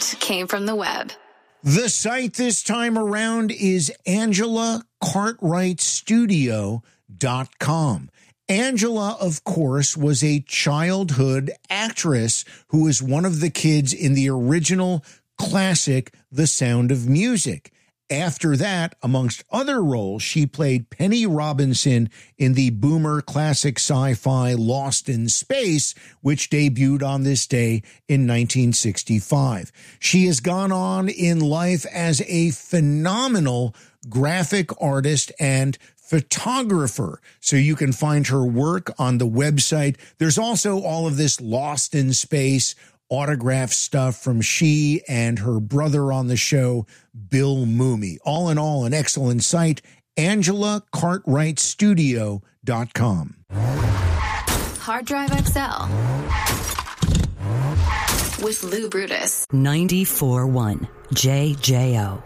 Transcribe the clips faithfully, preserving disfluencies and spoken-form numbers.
content came from the web. The site this time around is Angela Cartwright Studio dot com. Angela, of course, was a childhood actress who was one of the kids in the original classic The Sound of Music. After that, amongst other roles, she played Penny Robinson in the boomer classic sci-fi Lost in Space, which debuted on this day in nineteen sixty-five. She has gone on in life as a phenomenal graphic artist and photographer. So you can find her work on the website. There's also all of this Lost in Space autograph stuff from she and her brother on the show, Bill Mumy. All in all, an excellent site, Angela Cartwright Studio dot com. Hard Drive X L with Lou Brutus. ninety-four point one J J O.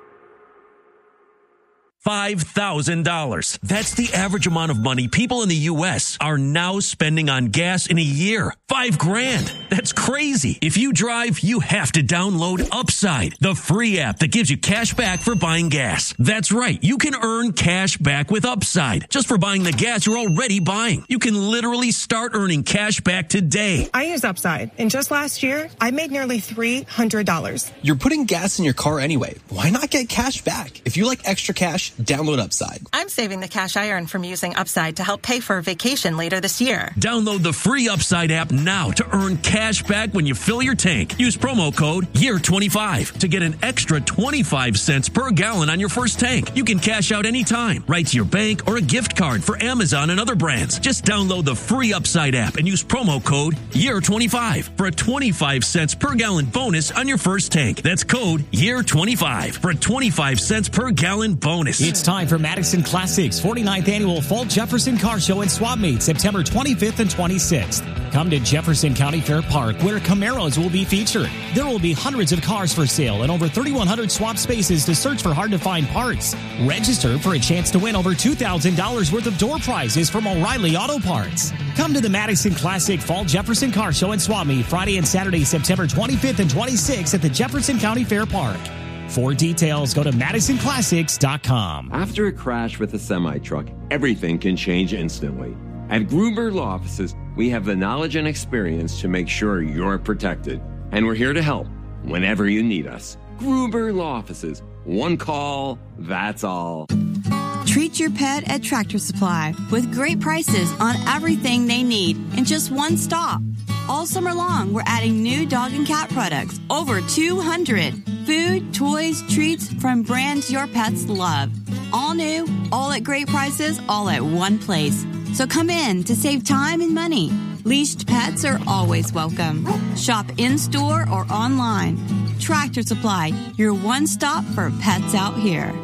five thousand dollars. That's the average amount of money people in the U S are now spending on gas in a year. Five grand. That's crazy. If you drive, you have to download Upside, the free app that gives you cash back for buying gas. That's right. You can earn cash back with Upside just for buying the gas you're already buying. You can literally start earning cash back today. I use Upside, and just last year, I made nearly three hundred dollars. You're putting gas in your car anyway. Why not get cash back? If you like extra cash, download Upside. I'm saving the cash I earn from using Upside to help pay for a vacation later this year. Download the free Upside app now to earn cash back when you fill your tank. Use promo code year twenty-five to get an extra twenty-five cents per gallon on your first tank. You can cash out anytime, right to your bank or a gift card for Amazon and other brands. Just download the free Upside app and use promo code year twenty-five for a twenty-five cents per gallon bonus on your first tank. That's code year twenty-five for a twenty-five cents per gallon bonus. It's time for Madison Classics forty-ninth Annual Fall Jefferson Car Show and Swap Meet, September twenty-fifth and twenty-sixth. Come to Jefferson County Fair Park, where Camaros will be featured. There will be hundreds of cars for sale and over thirty-one hundred swap spaces to search for hard-to-find parts. Register for a chance to win over two thousand dollars worth of door prizes from O'Reilly Auto Parts. Come to the Madison Classic Fall Jefferson Car Show and Swap Meet Friday and Saturday, September twenty-fifth and twenty-sixth at the Jefferson County Fair Park. For details, go to Madison Classics dot com. After a crash with a semi-truck, everything can change instantly. At Gruber Law Offices, we have the knowledge and experience to make sure you're protected. And we're here to help whenever you need us. Gruber Law Offices. One call, that's all. Treat your pet at Tractor Supply with great prices on everything they need in just one stop. All summer long, we're adding new dog and cat products, over two hundred. Food, toys, treats from brands your pets love. All new, all at great prices, all at one place. So come in to save time and money. Leashed pets are always welcome. Shop in-store or online. Tractor Supply, your one stop for pets out here.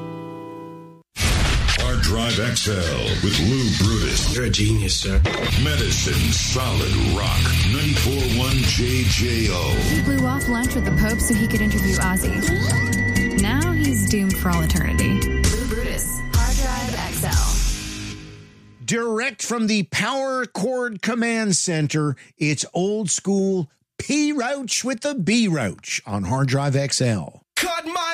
Hard Drive X L with Lou Brutus. You're a genius, sir. Medicine Solid Rock. ninety-four point one J J O. He blew off lunch with the Pope so he could interview Ozzy. Now he's doomed for all eternity. Lou Brutus, Hard Drive X L. Direct from the Power Cord Command Center, it's old school P. Roach with the B. Roach on Hard Drive X L. Cut my